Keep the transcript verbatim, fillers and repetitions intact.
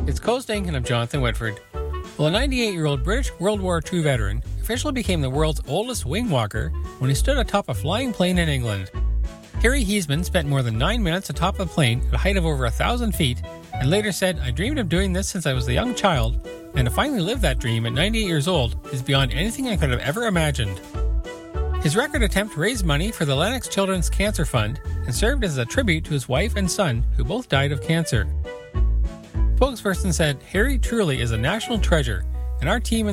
It's Coasting, and I'm Jonathan Whitford. Well, a ninety-eight-year-old British World War Two veteran officially became the world's oldest wing walker when he stood atop a flying plane in England. Harry Heisman spent more than nine minutes atop a plane at a height of over a thousand feet and later said, "I dreamed of doing this since I was a young child, and to finally live that dream at ninety-eight years old is beyond anything I could have ever imagined." His record attempt raised money for the Lennox Children's Cancer Fund and served as a tribute to his wife and son, who both died of cancer. Spokesperson said, "Harry truly is a national treasure, and our team